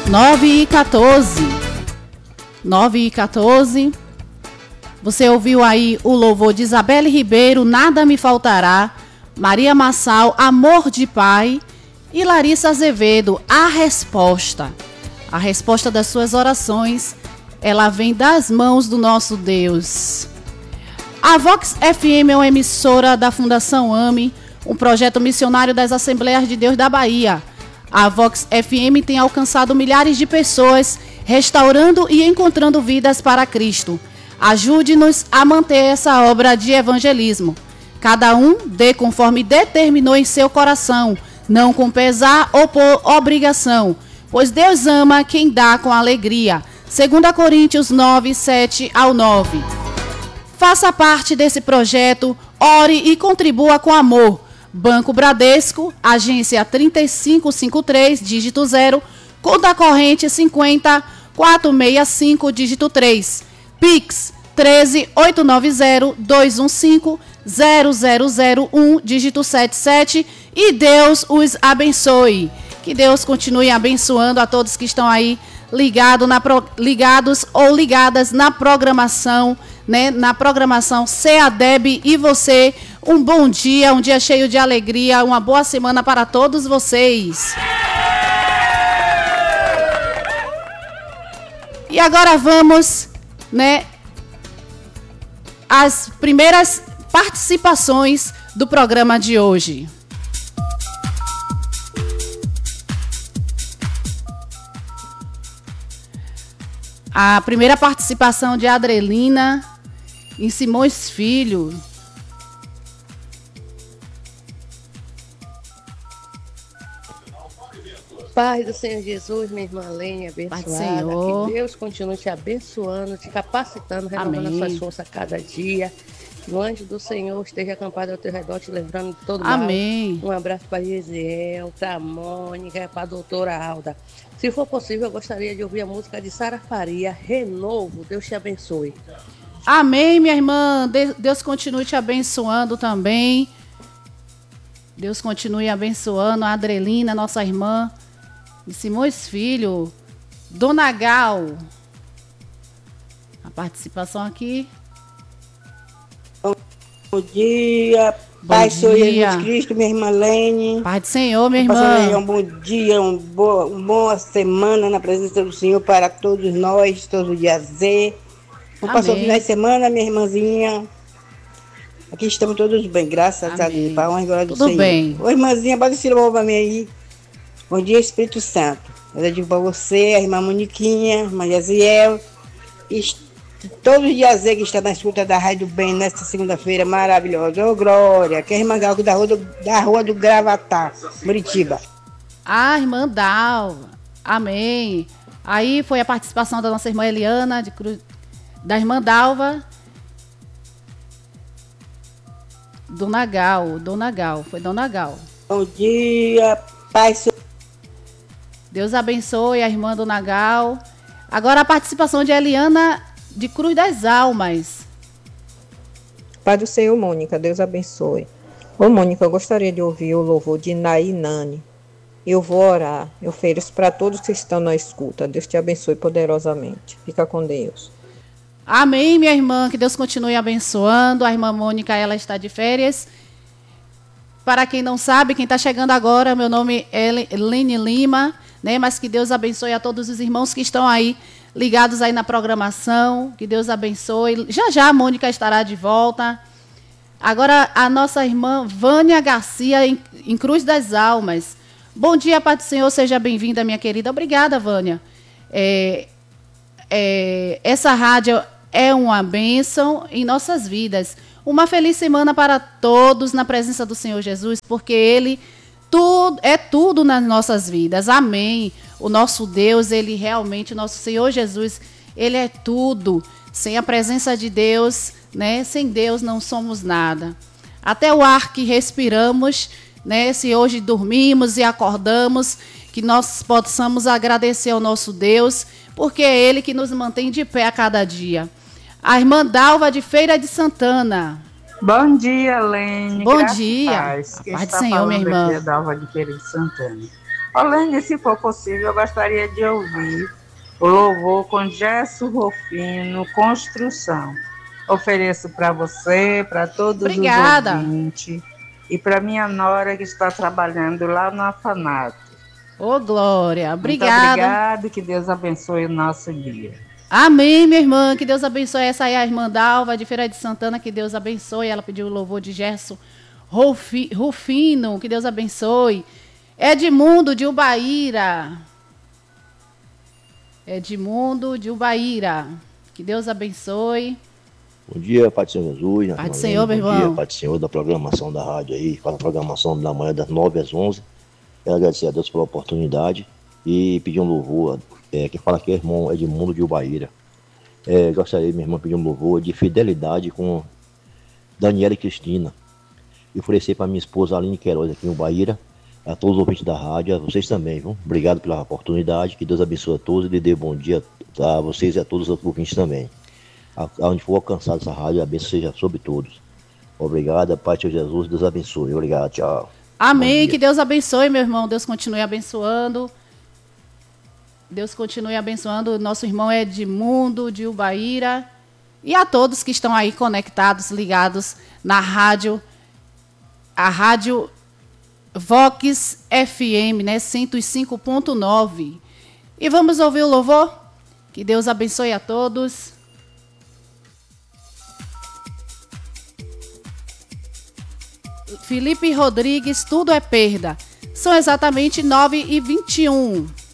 9h14. Você ouviu aí o louvor de Isabelle Ribeiro, Nada Me Faltará, Maria Massal, Amor de Pai, e Larissa Azevedo, A Resposta. A resposta das suas orações, ela vem das mãos do nosso Deus. A Vox FM é uma emissora da Fundação AME, um projeto missionário das Assembleias de Deus da Bahia. A Vox FM tem alcançado milhares de pessoas, restaurando e encontrando vidas para Cristo. Ajude-nos a manter essa obra de evangelismo. Cada um dê conforme determinou em seu coração, não com pesar ou por obrigação, pois Deus ama quem dá com alegria. 2 Coríntios 9, 7 ao 9. Faça parte desse projeto, ore e contribua com amor. Banco Bradesco, agência 3553, dígito 0, conta corrente 50465, dígito 3. Pix 13-890-215-0001, dígito 77. E Deus os abençoe. Que Deus continue abençoando a todos que estão aí ligados ou ligadas na programação, né? Na programação CEADEB. E você, um bom dia, um dia cheio de alegria, uma boa semana para todos vocês. E agora vamos, né, as primeiras participações do programa de hoje. A primeira participação de Adrelina em Simões Filho. Paz do Senhor Jesus, minha irmã Lênia, abençoada. Paz do Senhor. Que Deus continue te abençoando, te capacitando, renovando as suas forças a cada dia. Que o anjo do Senhor esteja acampado ao teu redor, te livrando de todo mal. Amém. Um abraço para Gesiel, para a Mônica, para a doutora Alda. Se for possível, eu gostaria de ouvir a música de Sara Faria, Renovo. Deus te abençoe. Amém, minha irmã. Deus continue te abençoando também. Deus continue abençoando a Adrelina, nossa irmã. E Simões Filho, Dona Gal. A participação aqui. Bom dia, Pai, Senhor Jesus Cristo, minha irmã Lene. Pai do Senhor, minha irmã. Um bom dia, uma boa semana na presença do Senhor para todos nós, todo o dia Z. Passou o final de semana, minha irmãzinha. Aqui estamos todos bem, graças a Deus. Para a honra e glória do Senhor. Tudo bem. Oi, irmãzinha, pode se louvar para mim aí. Bom dia, Espírito Santo. Eu digo para você, a irmã Moniquinha, a irmã Yaziel, e todos os dias que está na escuta da Rádio Bem nesta segunda-feira maravilhosa. Ô, Glória, que é a irmã Gal da rua do Gravatá, Muritiba. Ah, irmã Dalva. Amém. Aí foi a participação da nossa irmã Eliana, da irmã Dalva. Dona Gal, foi Dona Gal. Bom dia, Pai. Deus abençoe a irmã Dona Gal. Agora a participação de Eliana de Cruz das Almas. Pai do Senhor, Mônica, Deus abençoe. Ô, Mônica, eu gostaria de ouvir o louvor de Nainani. Eu vou orar. Eu ofereço para todos que estão na escuta. Deus te abençoe poderosamente. Fica com Deus. Amém, minha irmã. Que Deus continue abençoando. A irmã Mônica, ela está de férias. Para quem não sabe, quem está chegando agora, meu nome é Lene Lima, né? Mas que Deus abençoe a todos os irmãos que estão aí, ligados aí na programação. Que Deus abençoe. Já já a Mônica estará de volta. Agora a nossa irmã Vânia Garcia, em Cruz das Almas. Bom dia, Pai do Senhor. Seja bem-vinda, minha querida. Obrigada, Vânia. Essa rádio é uma bênção em nossas vidas. Uma feliz semana para todos na presença do Senhor Jesus, porque Ele é tudo nas nossas vidas. Amém. O nosso Deus, Ele realmente, o nosso Senhor Jesus, Ele é tudo. Sem a presença de Deus, né? Sem Deus não somos nada. Até o ar que respiramos, né? Se hoje dormimos e acordamos, que nós possamos agradecer ao nosso Deus, porque é Ele que nos mantém de pé a cada dia. A irmã Dalva de Feira de Santana. Bom dia, Lene. Bom dia. Paz. A paz do Senhor, minha irmã. Aqui é Dalva de Feira de Santana. Olene, se for possível, eu gostaria de ouvir o louvor com Gesso Rufino, Construção. Ofereço para você, para todos Obrigada. os ouvintes e para minha nora que está trabalhando lá no orfanato. Ô, Glória, obrigada. Muito obrigado, que Deus abençoe o nosso dia. Amém, minha irmã, que Deus abençoe. Essa aí é a irmã Dalva, de Feira de Santana, que Deus abençoe. Ela pediu o louvor de Gerson Rufino, que Deus abençoe. Edmundo de Ubaíra. Edmundo de Ubaíra, que Deus abençoe. Bom dia, Pai do Senhor Jesus. Pai do Senhor, meu irmão. Bom dia, Pai do Senhor, da programação da rádio aí. Faz a programação da manhã das 9 às 11. Quero agradecer a Deus pela oportunidade e pedir um louvor. Quem fala aqui é o irmão Edmundo de Ubaíra. Gostaria, minha irmã, pedir um louvor de fidelidade com Daniela e Cristina. E oferecer para minha esposa Aline Queiroz aqui em Ubaíra, a todos os ouvintes da rádio, a vocês também, viu? Obrigado pela oportunidade, que Deus abençoe a todos e lhe dê bom dia a vocês e a todos os ouvintes também. Aonde for alcançado essa rádio, a bênção seja sobre todos. Obrigado, Pai de Jesus, Deus abençoe. Obrigado, tchau. Amém, que Deus abençoe, meu irmão. Deus continue abençoando. Deus continue abençoando o nosso irmão Edmundo de Ubaíra e a todos que estão aí conectados, ligados na rádio, a rádio Vox FM, né, 105.9. E vamos ouvir o louvor? Que Deus abençoe a todos. Felipe Rodrigues, Tudo é Perda. São exatamente 9h21.